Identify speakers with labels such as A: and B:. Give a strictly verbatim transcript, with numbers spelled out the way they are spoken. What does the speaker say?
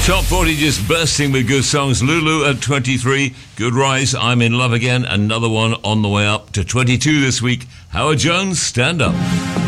A: Top forty just bursting with good songs. Lulu at twenty-three. Good rise. I'm in love again. Another one on the way up to twenty-two this week. Howard Jones, Stand Up.